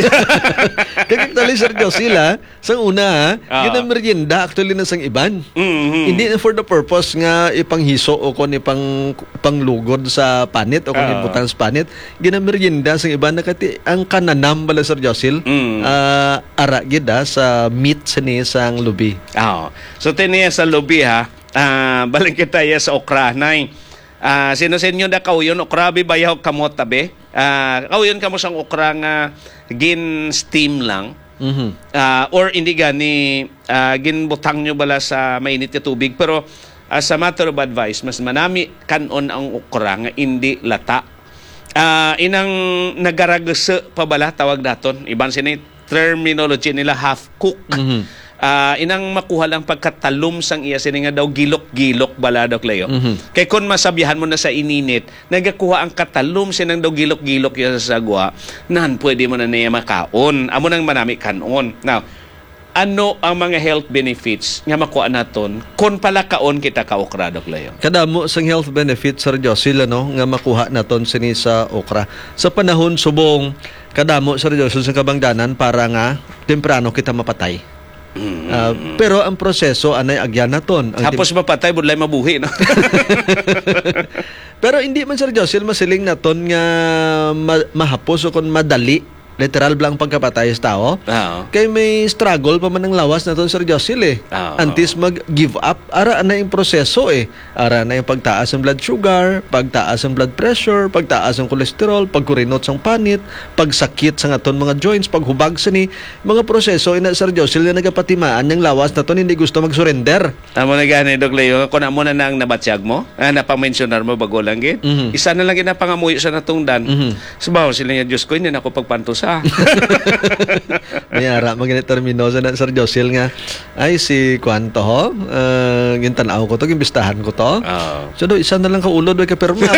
Kag actually Sir Josil ha, sang una ha, Ah. yun ang merienda actually na sang iban. Mhm. Hindi na for the purpose nga ipanghiso o kung ipang panglugod sa panit o kung Ah. ibutang sa panit. Ginamerienda sa iba na kati ang kananam bala Sir Josil. Mm. ah, ara gid ha, sa meat sa ni sang lubi. Oo. So tiniya sa lubi ha. Ah, balik kita ya sa okra nay. Ah, sino sa inyo na kauyon okra bi bayaw kamot tabi? Ah, kauyon kamo sang okra nga gin steam lang. Mhm. Ah, or hindi gani ah, ginbutang nyo bala sa mainit na tubig pero as a matter of advice mas manami kanon ang okra nga hindi lata. Ah, inang nagaragse pa bala tawag daton iban sini terminology nila half cook. Mhm. Ah, inang makuha lang pagkatalom sang iya sini nga daw gilok-gilok bala dok Leo. Mhm. Kay kun masabihan mo na sa ininit, nagakuha ang katalom sinang daw gilok-gilok iya sa sagwa, nan pwede mo na niya makaon. Amo nang manami kanon. Now, ano ang mga health benefits nga makuha naton kun pala kaon kita ka okra dok Leo? Kadamo sang health benefits Sir Josil ano nga makuha naton sini sa okra. Sa panahon subong kadamo Sir Josil sa kabangdanan para nga temprano kita mapatay. Ah, pero ang proseso anay agyan naton. Ang Tapos mapatay budlay mabuhi no. Pero hindi man Sir Josil masiling naton nga ma- mahapos o kung madali literal blang pagkapatay sa tao. Oo. Kay may struggle pa man ang lawas naton Sir Josil eh. Oo. Antes mag-give up, ara na yung proseso eh. Ara na yung pagtaas ng blood sugar, pagtaas ng blood pressure, pagtaas ng kolesterol, pagkurinot sang panit, pagsakit sa aton mga joints, paghubag sa ni mga proseso ina Sir Josil na nagapatimaan ng lawas naton hindi gusto mag-surrender. Amo na gani dok Leo, kun amo na nang nabatsyag mo, ah, napamensionar mo bago lang gid. Mhm. Isa na lang ginapangamuyo sa natungdan. Mhm. Sabaw sila niya Diyos ko hindi na ako pagpantusa. May ara mga terminosa na Sir Josil nga ay si kwanto ho, uh, gintanaw ko to, gimbistahan ko to. Oo. So do isa na lang ka ulod way ka perma.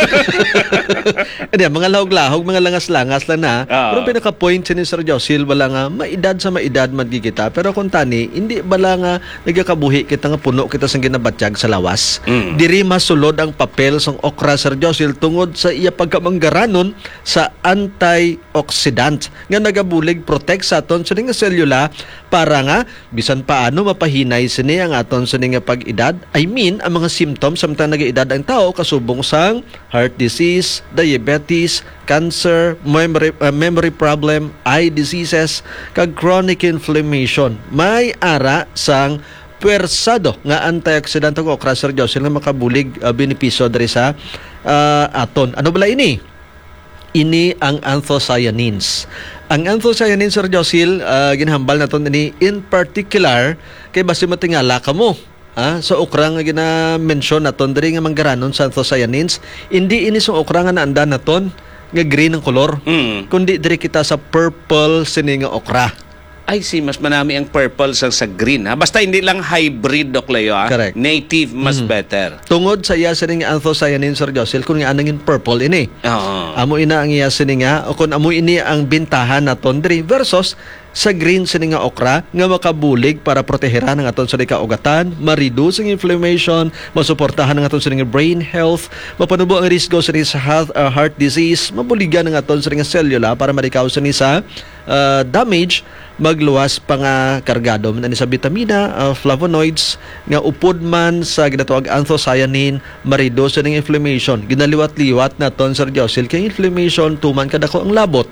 Edi mga lahog-lahog, mga langas-langas lang na. Oo. Pero pinaka point ni Sir Josil bala nga maedad sa maedad magigita. Pero kung tani hindi bala nga nagakabuhi kita nga puno kita sang ginabatyag sa lawas. Mm. Diri masulod ang papel sang okra Sir Josil tungod sa iya pagkamanggaranon sa antioxidant nga nagabulig protect sa aton sa nga selula para nga bisan paano mapahinay sini ang aton sa nga pag-edad. I mean ang mga symptoms samtang nag-edad ang tao kasubong sang heart disease, diabetes, cancer, memory uh, memory problem, eye diseases, kag chronic inflammation. May ara sang pwersado nga antioxidant o okra Sir Josil nga makabulig uh, benepisyo diri sa uh, aton. Ano bala ini? Ini ang anthocyanins. Ang anthocyanins Sir Josil, uh, ginhambal naton ini in particular kay basi matingala kamo. Ah, sa okra nga gina-mention naton diri nga manggaranon sa anthocyanins, hindi ini sa okra nga naandan naton nga green ang kolor. Mm. Kundi diri kita sa purple sini nga okra. Ay si mas manami ang purple sa sa green ha. Basta hindi lang hybrid dok Leo ha. Correct. Native mas better. Tungod sa iya sini nga anthocyanins Sir Josil kun nga anangin purple ini. Oo. Amo ina ang iya sini nga o kun amo ini ang bintahan naton diri versus sa green sini nga okra nga makabulig para proteheran ang aton sa kaugatan, ma-reduce ang inflammation, masuportahan ang aton sa brain health, mapanubo ang risgo sa sa heart, uh, heart disease, mabuligan ang aton sa selula para marikaw sa sa uh, damage, magluwas pa nga kargado man ani sa vitamina, uh, flavonoids nga upod man sa ginatawag anthocyanin, ma-reduce ang inflammation. Ginaliwat-liwat naton Sir Josil kay inflammation tuman kadako ang labot.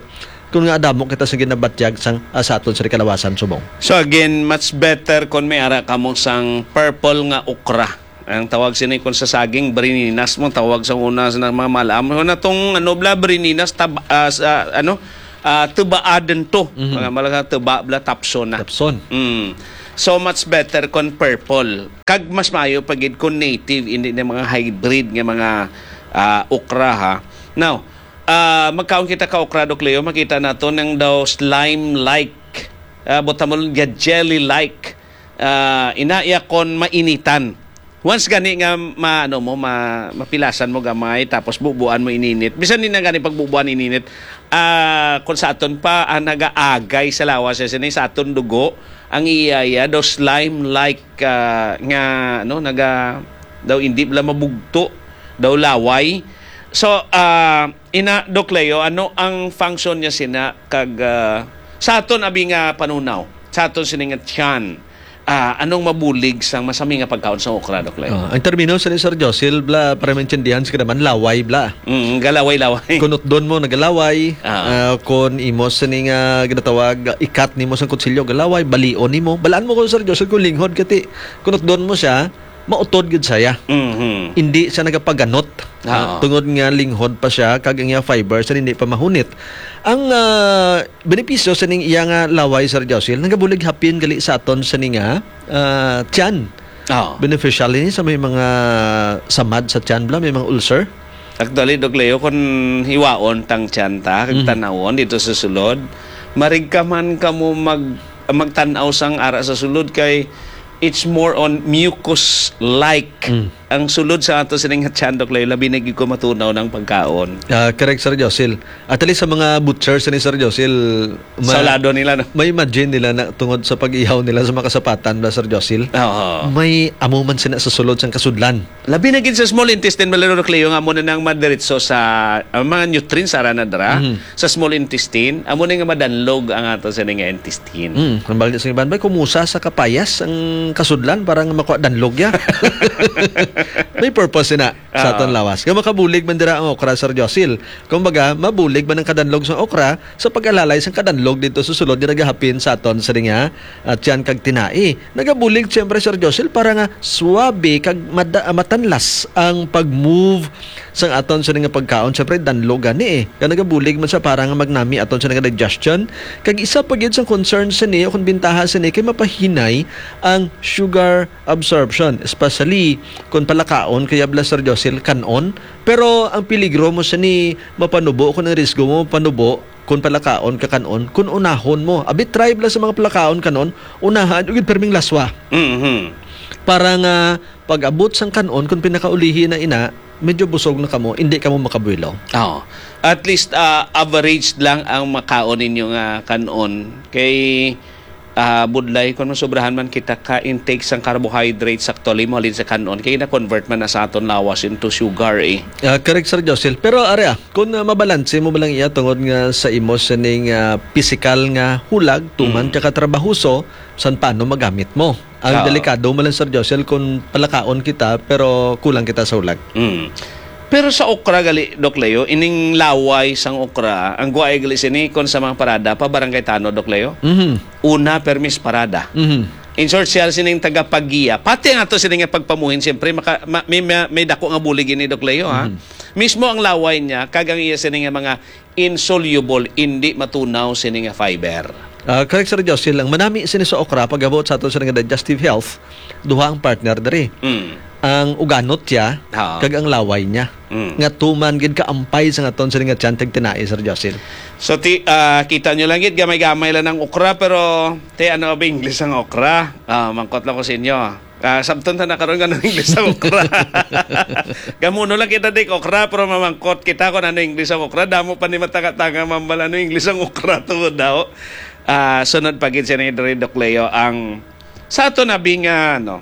kung nga adamo kita sa ginabatyag sang uh, sa aton sa kalawasan subong. So again, much better kung may ara ka mo sang purple nga okra. Ang tawag sini kung sa saging brininas mo tawag sa una sa mga malam. Na tong ano bla brininas tab, uh, sa, ano uh, tubaaden to. Mm-hmm. Mga malaga tuba bla tapson na. Tapson. Mm. So much better kung purple. Kag mas mayo pagid kung native hindi na mga hybrid nga mga uh, okra ha. Now, uh, magkaon kita ka okra Doc Leo, makita nato nang daw slime-like, uh, botamol jelly-like, uh, inaiya kon mainitan. Once gani nga ma, ano mo, ma, mapilasan mo gamay, tapos bubuan mo ininit. Bisan din na gani pagbubuan ininit, uh, kung sa aton pa, uh, nagaagay sa lawas, sinay sa aton dugo, ang iyaya, daw slime-like, uh, nga, ano, naga, daw hindi bala mabugto, daw laway. So, uh, ina, Doc Leo, ano ang function niya sina kag uh, sa aton abi nga panunaw, sa aton sini nga tiyan, uh, anong mabulig sang masami nga pagkaon sa okra, Doc Leo? Uh, ang termino sa ni Sir Josil, bla, para maintindihan sa naman, laway, bla. Mm, galaway-laway. Kunot doon mo, nagalaway. Ah. Uh, kung imo sa ni nga ginatawag, ikat ni mo sa kutsilyo, galaway, balion ni mo. Balaan mo ko, Sir Josil, kung linghod kati. Kunot doon mo siya, mautod gid saya. Mm-hmm. Hindi siya nagapaganot. Uh, tungod nga linghod pa siya kag ang iya fiber sa hindi pa mahunit. Ang uh, benepisyo sa ning iya nga laway Sir Josil nagabulig hapin gali sa aton sa ning nga uh, tiyan. Oh. Beneficial ni sa may mga samad sa tiyan bla may mga ulcer. Actually, Doc Leo, kung hiwaon tang tiyan ta, kag tanawon dito sa sulod, marig ka man ka mo mag magtanaw sang ara sa sulod kay it's more on mucus-like. Mm. Ang sulod sa ato sining tiyan, Doc Leo, labi na gid ko matunaw ng pagkaon. Uh, correct, Sir Josil. At least sa mga butchers ni Sir Josil, ma- sa lado nila, no? may imagine nila na tungod sa pag-ihaw nila sa mga kasapatan na Sir Josil. Oo. May amo man sina sa sulod sang kasudlan. Labi na gid sa small intestine, Doc Leo, nga mo na nang madiretso sa uh, mga nutrients ara na dara mm-hmm. sa small intestine, amo na nga madanlog ang ato sining intestine. Mm. Ang balita sa iban bay kumusa sa kapayas ang kasudlan para makuha danlog ya. May purpose na sa aton lawas. Kaya makabulig man dira ang okra, Sir Josil. Kumbaga, mabulig man ang kadanlog sa okra sa pag-alalay sa kadanlog dito sa sulod nga nagahapin sa aton sa nga at yan kag tinai. Nagabulig siyempre, Sir Josil, para nga swabe kag mad- matanlas ang pag-move sa aton sa nga pagkaon. Siyempre, danlog gani eh. Kaya nagabulig man sa para nga magnami aton sa nga digestion. Kag isa pa gyud sa concern sa niyo kung bintaha sa niyo kay mapahinay ang sugar absorption, especially kung palakaon kaya bla Sir Josil kanon. Pero ang peligro mo sa ni mapanubo kung ang risgo mo panubo kung palakaon ka kanon kung unahon mo. Abi try bla sa mga palakaon kanon unahan ug perming laswa. Mhm. Para nga pag-abot sang kanon kung pinakaulihi na ina medyo busog na kamo, hindi kamo makabuelo. Oh. At least uh, average lang ang makaon ninyo nga kanon kay uh, budlay kung masobrahan man kita ka intake sang carbohydrates actually mo halin sa kanon kay na convert man na sa aton lawas into sugar eh. Uh, correct, Sir Josil. Pero are ah, kung uh, mabalanse mo lang iya tungod nga sa imo sa ning uh, physical nga hulag tuman mm. tsaka trabahuso san paano magamit mo. Ang uh, delikado mo lang, Sir Josil, kung palakaon kita pero kulang kita sa hulag. Mm. Pero sa okra gali Doc Leo, ining laway sang okra, ang guay gali sini kon sa mga parada pa barangay Tano, Doc Leo. Mhm. Una permis parada. Mhm. In short, siya sining tagapaggiya. Pati nga to sining pagpamuhin, siyempre maka, ma, may, may dako nga bulig ni Doc Leo, ha? Mm-hmm. Mismo ang laway niya, kagang iya sining mga insoluble, hindi matunaw sining fiber. Uh, correct, Sir Josil. Ang manami sini sa okra, pag-abot sa ato sa nga digestive health, duha ang partner dari. Mm. Ang uganot niya, Ha. kag ang laway niya. Mm. Nga tuman, gid kaampay sa nga ton sa nga tiyantag tinai, Sir Josil. So, ti, uh, kita nyo lang, gid, gamay-gamay lang ng okra, pero, te, ano ba English ang okra? Uh, mangkot lang ko sa inyo. Uh, sabton na nakaroon ka ng English ang okra. Gamuno lang kita dik okra, pero mamangkot kita kung ano English ang okra. Damo pa ni mataka-taka, mambala ano English ang okra to daw. Uh, sunod pagit siya ni Doc Leo, ang sa ato na bing, ano,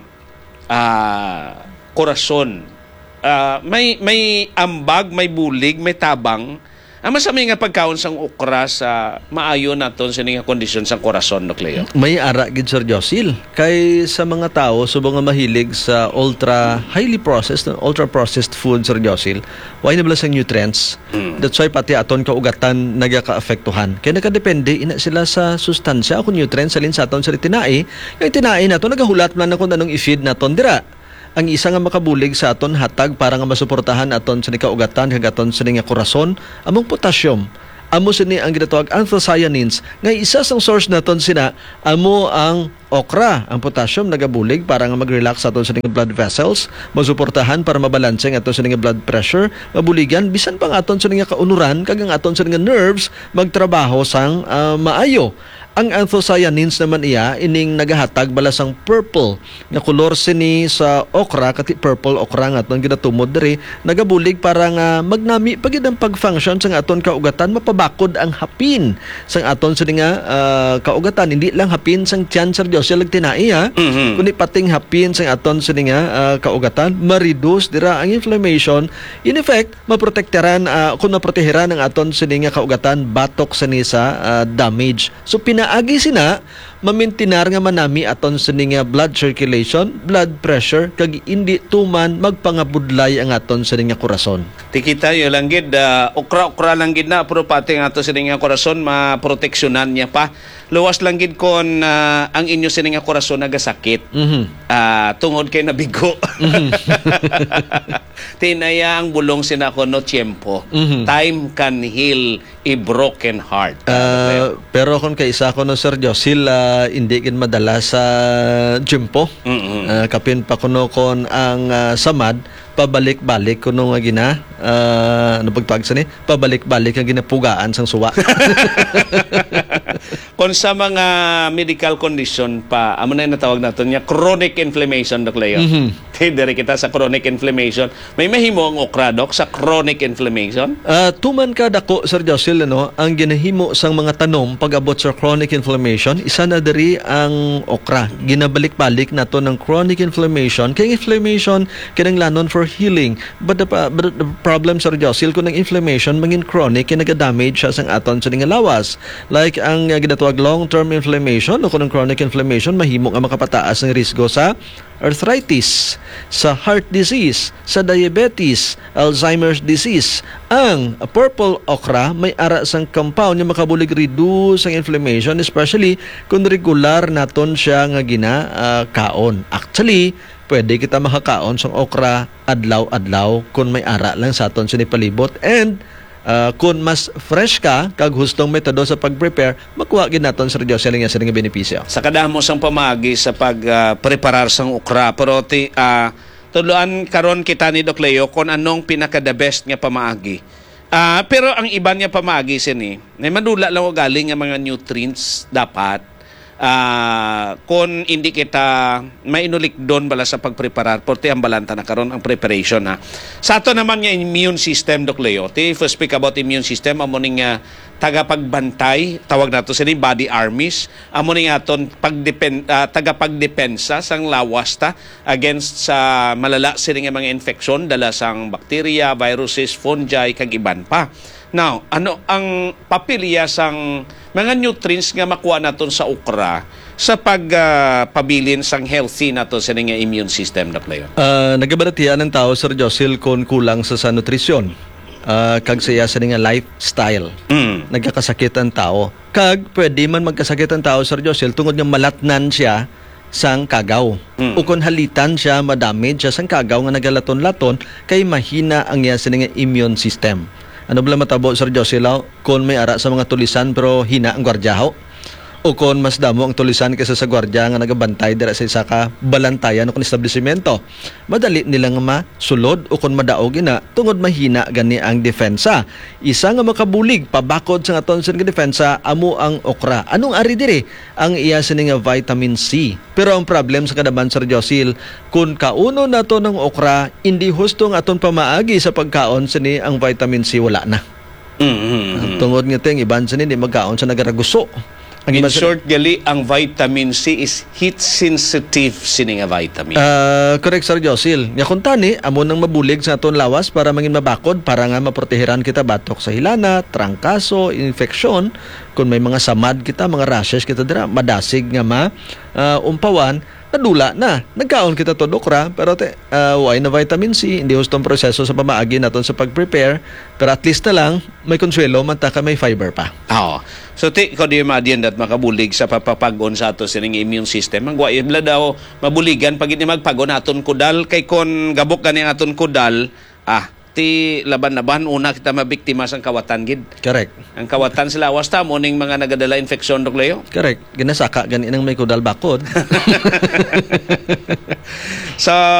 ah, korason. Uh, may may ambag, may bulig, may tabang Ang masami nga pagkaon sang okra sa maayo naton sa nga kondisyon sang korason, Doc Leo. May ara gid Sir Josil kay sa mga tao subong nga mahilig sa ultra highly processed ultra processed food Sir Josil why na bala sang nutrients. Mm. That's why pati aton kaugatan nagaka-apektuhan kay nakadepende ina sila sa sustansya o nutrients salin sa aton sa tinai kay tinai nato nagahulat man na kung anong i-feed naton dira. Ang isa nga makabulig sa aton hatag para nga masuportahan aton sa kaugatan kag aton sa nga korason among potassium. Amo sini ang ginatawag anthocyanins nga isa sang source naton sina amo ang okra. Ang potassium nagabulig para nga mag-relax sa aton sa nga blood vessels, masuportahan para mabalanse ang aton sa nga blood pressure, mabuligan bisan pang aton sa nga kaunuran kag ang aton sa nga nerves magtrabaho sang uh, maayo. Ang anthocyanins naman iya ining nagahatag balasang purple nga kolor sini sa okra kati purple okra nga aton ginatumod diri nagabulig para nga magnami pagid ang pag-function sa aton kaugatan mapabakod ang hapin sang aton sa nga uh, kaugatan hindi lang hapin sang tiyan Sir Jose lag tinai ha Mhm. kundi pating hapin sang aton sa nga uh, kaugatan ma-reduce dira ang inflammation in effect maprotektaran uh, kung maproteheran ang aton sa nga kaugatan batok sini sa uh, damage so pina agi sina mamintinar nga manami aton sa nga blood circulation, blood pressure kag indi tuman magpangabudlay ang aton sa nga korason. Tikita yo lang gid uh, okra-okra lang gid na pero pati nga ato sa nga korason maproteksyonan niya pa. Luwas lang gid kon uh, ang inyo sa nga korason nagasakit. Mhm. Ah, tungod kay nabigo. Mhm. Tinaya ang bulong sina ko no tiempo. Mhm. Time can heal a broken heart. Uh, pero kung kaisa ko no Sir Josil uh, hindi gid madala sa gym po. Mm-mm. Uh, kapin pa kuno kon ang uh, samad pabalik-balik kuno nga gina uh, ano pagtawag sa ni pabalik-balik ang ginapugaan sang suwa. Kung sa mga medical condition pa, amo na yung natawag natin niya, chronic inflammation, Doc Leo. Mhm. Tidiri kita sa chronic inflammation. May mahimo ang okra, Doc, sa chronic inflammation? Uh, tuman ka dako Sir Josil ano ang ginahimo sang mga tanom pag-abot sa chronic inflammation isa na diri ang okra ginabalik-balik nato ng chronic inflammation kay inflammation kinahanglanon for healing but the, but the problem Sir Josil kung ang inflammation mangin chronic kay naga-damage siya sang aton sa nga lawas like ang uh, ginatawag long-term inflammation o kung ang chronic inflammation mahimo nga makapataas ng risgo sa arthritis, sa heart disease, sa diabetes, Alzheimer's disease. Ang purple okra may ara sang compound nga makabulig reduce ang inflammation especially kung regular naton siya nga gina uh, kaon. Actually, pwede kita makakaon sang okra adlaw-adlaw kung may ara lang sa aton sinipalibot and Uh, kung mas fresh ka kag hustong metodo sa pag-prepare makuha gid naton Sir Jose nga sa nga benepisyo. Sa kadamo sang pamagi sa pag-preparar sang okra, pero ti, uh, tuluan karon kita ni Doc Leo kung anong pinaka-the best nga pamaagi. Uh, pero ang iba niya pamaagi sini, may madula lang o galing nga mga nutrients dapat Uh, kung hindi kita mainulik doon bala sa pagpreparar porte ang balanta na karon ang preparation ha. Sa ato naman nga immune system Doc Leo, if we speak about immune system amo ning uh, tagapagbantay tawag nato sini body armies amo ning aton pagdepen uh, tagapagdepensa sang lawas ta against sa malala sini nga mga infeksyon dala sang bacteria, viruses, fungi kag iban pa. Now, ano ang papilya sang mga nutrients nga makuha naton sa okra sa pagpabilin uh, sang healthy nato sa nga immune system, Doc Leo? Uh, nagabaratian ng tao Sir Josil kung kulang sa sa nutrisyon. Uh, kag siya sa nga lifestyle. Mm. Nagkakasakit ang tao. Kag pwede man magkasakit ang tao Sir Josil tungod nga malatnan siya sang kagaw. Mm. O kung halitan siya, madamage siya sang kagaw nga nagalaton-laton kay mahina ang iya sa nga immune system. Ano bala matabo Sir Josilaw kung may ara sa mga tulisan pero hina ang gwardyaho o kung mas damo ang tulisan kaysa sa gwardya nga nagabantay dira sa isa ka balantayan o kung establishmento madali nilang masulod o kung madaog ina tungod mahina gani ang depensa. Isa nga makabulig pabakod sa aton sa nga depensa amo ang okra. Anong ari diri? Ang iya sa nga vitamin C. Pero ang problem sa kadaban Sir Josil kung kauno nato ng okra hindi husto nga aton pamaagi sa pagkaon sini ang vitamin C wala na. Mm-hmm. Tungod nga ting iban sa ni magkaon sa nagaraguso. Ang In iba sa- short, gali, ang vitamin C is heat sensitive sining nga vitamin. Ah, correct, Sir Josil. Ya kung tani, amo nang mabulig sa aton lawas para mangin mabakod, para nga maproteheran kita batok sa hilana, trangkaso, infeksyon, kung may mga samad kita, mga rashes kita dira, madasig nga ma, ah, umpawan, nadula na. Nagkaon kita to dokra, pero te, uh, why na vitamin C, hindi hustong proseso sa pamaagi naton sa pag-prepare, pero at least na lang, may konsuelo, mantaka may fiber pa. Oo. So, ti, ko di imagine that makabulig sa papapagon sa ato sining immune system. Ang guwayim la daw, mabuligan, pag hindi magpagon aton kudal, kay kon gabok gani ang aton kudal, ah, ti laban-laban, una kita mabiktima sa kawatan, gid. Correct. Ang kawatan sa lawas ta, mo ning mga nagadala infeksyon, Dok Leo. Correct. Ginasaka, ganin ang may kudal bakod. Sa